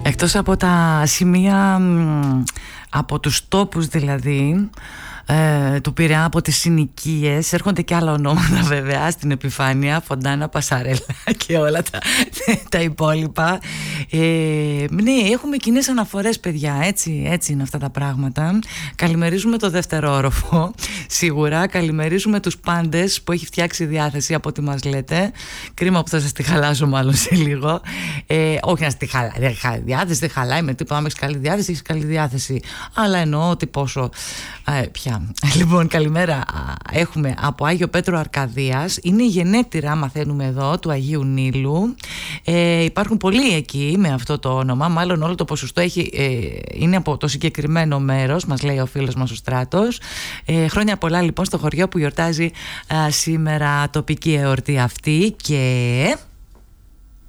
Εκτός από τα σημεία, από τους τόπους δηλαδή του Πειραιά, από τις συνοικίες, έρχονται και άλλα ονόματα βέβαια στην επιφάνεια, Φοντάνα, Πασαρέλα και όλα τα υπόλοιπα. Ναι, έχουμε κοινές αναφορές, παιδιά, έτσι είναι αυτά τα πράγματα. Καλημερίζουμε το δεύτερο όροφο, σίγουρα. Καλημερίζουμε τους πάντες που έχει φτιάξει η διάθεση, από ό,τι μας λέτε. Κρίμα που θα σας τη χαλάσω μάλλον σε λίγο. Όχι να τη χαλάει διάθεση, δεν χαλάει με τίποτα. Άμα έχεις καλή διάθεση, έχεις καλή διάθεση. Αλλά εννοώ ότι πόσο πια. Λοιπόν, καλημέρα. Έχουμε από Άγιο Πέτρο Αρκαδίας. Είναι η γενέτειρα, μαθαίνουμε εδώ, του Αγίου Νείλου. Υπάρχουν πολλοί εκεί με αυτό το όνομα. Μάλλον όλο το ποσοστό είναι από το συγκεκριμένο μέρος, μας λέει ο φίλος μας ο Στράτος. Χρόνια πολλά λοιπόν στο χωριό που γιορτάζει σήμερα τοπική εορτή αυτή. Και